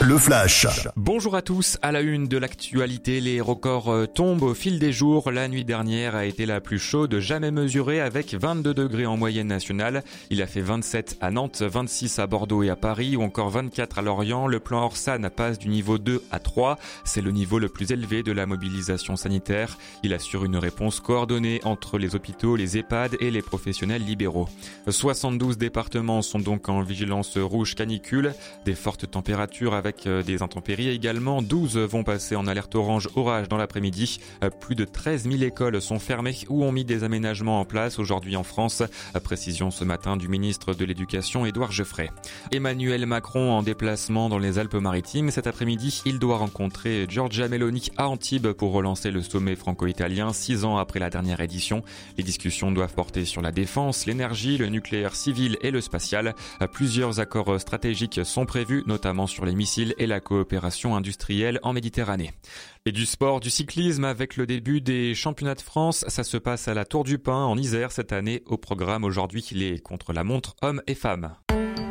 le flash. Bonjour à tous, à la une de l'actualité, les records tombent au fil des jours. La nuit dernière a été la plus chaude jamais mesurée avec 22 degrés en moyenne nationale. Il a fait 27 à Nantes, 26 à Bordeaux et à Paris ou encore 24 à Lorient. Le plan Orsan passe du niveau 2 à 3. C'est le niveau le plus élevé de la mobilisation sanitaire. Il assure une réponse coordonnée entre les hôpitaux, les EHPAD et les professionnels libéraux. 72 départements sont donc en vigilance rouge canicule. Des fortes températures avec des intempéries également. 12 vont passer en alerte orange orage dans l'après-midi. Plus de 13 000 écoles sont fermées ou ont mis des aménagements en place aujourd'hui en France. Précision ce matin du ministre de l'Éducation, Édouard Geoffrey. Emmanuel Macron en déplacement dans les Alpes-Maritimes. Cet après-midi, il doit rencontrer Giorgia Meloni à Antibes pour relancer le sommet franco-italien 6 ans après la dernière édition. Les discussions doivent porter sur la défense, l'énergie, le nucléaire civil et le spatial. Plusieurs accords stratégiques sont prévus, notamment sur les missiles et la coopération industrielle en Méditerranée. Et du sport, du cyclisme avec le début des championnats de France. Ça se passe à la Tour du Pin en Isère cette année. Au programme aujourd'hui, les contre-la-montre hommes et femmes.